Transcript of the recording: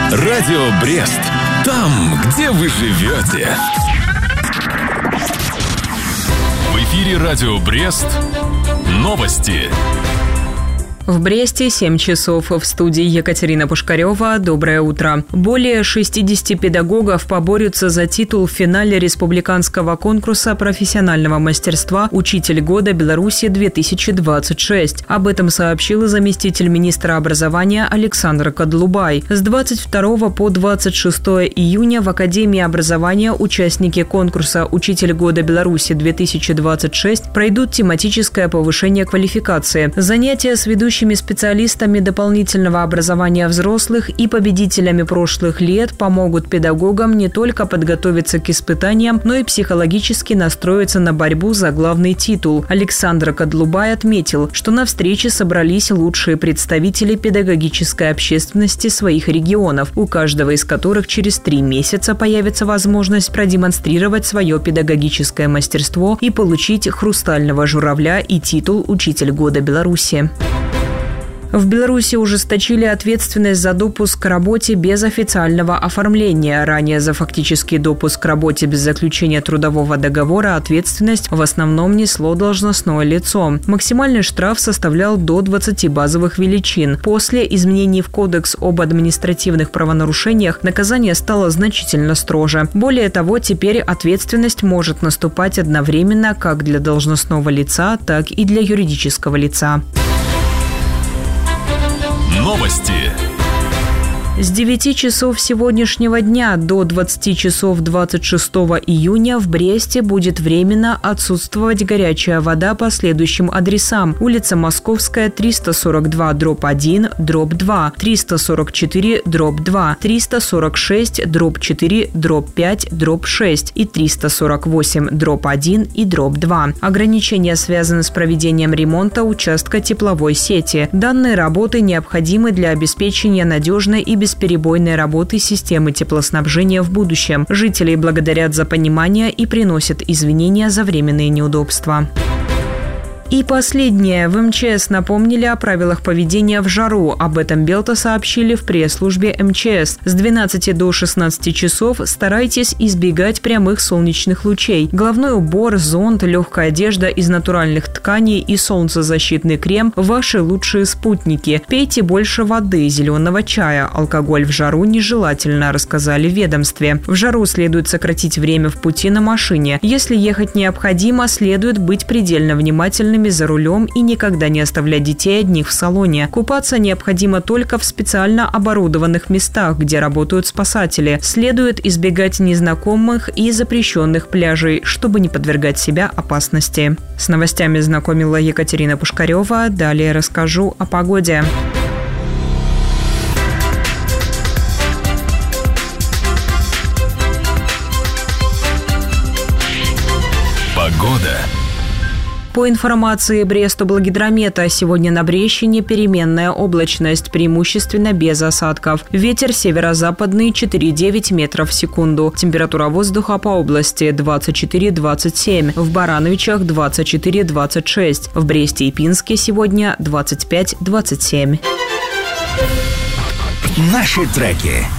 Радио Брест. Там, где вы живете. В эфире Радио Брест. Новости. В Бресте 7 часов. В студии Екатерина Пушкарева. Доброе утро. Более 60 педагогов поборются за титул в финале республиканского конкурса профессионального мастерства «Учитель года Беларуси-2026». Об этом сообщил заместитель министра образования Александр Кадлубай. С 22 по 26 июня в Академии образования участники конкурса «Учитель года Беларуси-2026» пройдут тематическое повышение квалификации. Занятия с ведущими специалистами дополнительного образования взрослых и победителями прошлых лет помогут педагогам не только подготовиться к испытаниям, но и психологически настроиться на борьбу за главный титул. Александр Кадлубай отметил, что на встрече собрались лучшие представители педагогической общественности своих регионов, у каждого из которых через 3 месяца появится возможность продемонстрировать свое педагогическое мастерство и получить «Хрустального журавля» и титул «Учитель года Беларуси». В Беларуси ужесточили ответственность за допуск к работе без официального оформления. Ранее за фактический допуск к работе без заключения трудового договора ответственность в основном несло должностное лицо. Максимальный штраф составлял до 20 базовых величин. После изменений в Кодекс об административных правонарушениях наказание стало значительно строже. Более того, теперь ответственность может наступать одновременно как для должностного лица, так и для юридического лица. Новости. С 9 часов сегодняшнего дня до 20 часов 26 июня в Бресте будет временно отсутствовать горячая вода по следующим адресам: улица Московская, 342/1/2, 344/2, 346/4/5/6 и 348/1 и -2. Ограничения связаны с проведением ремонта участка тепловой сети. Данные работы необходимы для обеспечения надежной и бесперебойной работы системы теплоснабжения в будущем. Жителей благодарят за понимание и приносят извинения за временные неудобства. И последнее. В МЧС напомнили о правилах поведения в жару. Об этом Белта сообщили в пресс-службе МЧС. С 12 до 16 часов старайтесь избегать прямых солнечных лучей. Головной убор, зонт, легкая одежда из натуральных тканей и солнцезащитный крем – ваши лучшие спутники. Пейте больше воды, зеленого чая. Алкоголь в жару нежелательно, рассказали в ведомстве. В жару следует сократить время в пути на машине. Если ехать необходимо, следует быть предельно внимательным за рулем и никогда не оставлять детей одних в салоне. Купаться необходимо только в специально оборудованных местах, где работают спасатели. Следует избегать незнакомых и запрещенных пляжей, чтобы не подвергать себя опасности. С новостями знакомила Екатерина Пушкарева. Далее расскажу о погоде. Погода. По информации Брестоблгидромета, сегодня на Брещине переменная облачность, преимущественно без осадков. Ветер северо-западный 4,9 метров в секунду. Температура воздуха по области 24-27. В Барановичах 24-26. В Бресте и Пинске сегодня 25-27. Наши треки.